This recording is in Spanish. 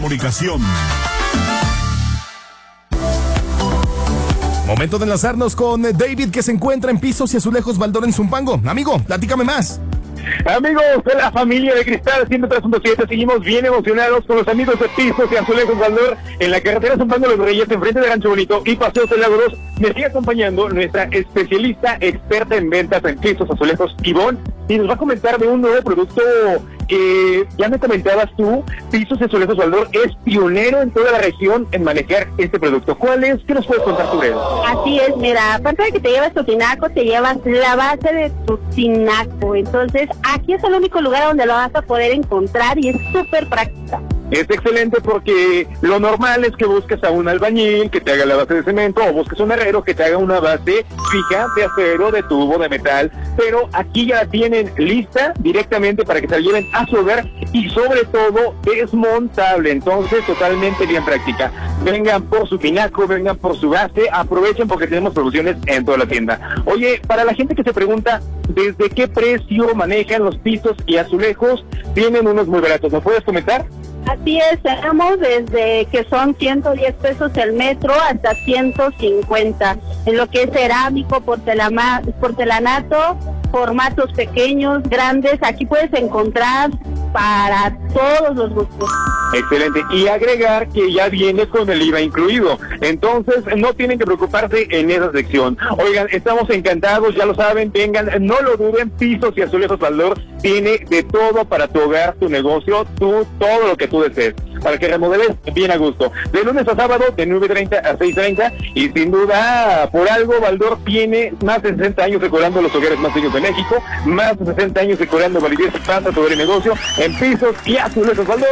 Comunicación. Momento de enlazarnos con David, que se encuentra en Pisos y Azulejos Baldor en Zumpango. Amigo, platícame más. Amigos de la familia de Cristal 103.7, seguimos bien emocionados con los amigos de Pisos y Azulejos Baldor en la carretera Zumpango Los Reyes, enfrente de Rancho Bonito y Paseos del Lago 2. Me sigue acompañando nuestra especialista experta en ventas en pisos, azulejos, Ivonne, y nos va a comentar de un nuevo producto que ya me comentabas tú. Pisos y Azulejos Baldor es pionero en toda la región en manejar este producto. ¿Cuál es? ¿Qué nos puedes contar sobre él? Así es, mira, aparte de que te llevas tu tinaco, te llevas la base de tu tinaco. Entonces, aquí es el único lugar donde lo vas a poder encontrar y es súper práctica. Es excelente porque lo normal es que busques a un albañil que te haga la base de cemento o busques un herrero que te haga una base fija de acero, de tubo, de metal, pero aquí ya la tienen lista directamente para que se la lleven a su hogar y sobre todo desmontable, entonces totalmente bien práctica. Vengan por su tinaco, vengan por su base, aprovechen porque tenemos promociones en toda la tienda. Oye, para la gente que se pregunta desde qué precio manejan los pisos y azulejos, tienen unos muy baratos, ¿me puedes comentar? Así es, tenemos desde que son 110 pesos el metro hasta 150, en lo que es cerámico, porcelanato, formatos pequeños, grandes, aquí puedes encontrar para todos los gustos. Excelente, y agregar que ya viene con el IVA incluido, entonces no tienen que preocuparse en esa sección. Oigan, estamos encantados, ya lo saben, vengan, no lo duden, Pisos y Azulejos Baldor tiene de todo para tu hogar, tu negocio, todo lo que tú desees, para que remodeles bien a gusto. De lunes a sábado, de 9:30 a 6:30, y sin duda, por algo, Baldor tiene más de 60 años decorando los hogares más bellos de México, más de 60 años decorando validez y paz a tu hogar y negocio, en Pisos y Azulejos Baldor.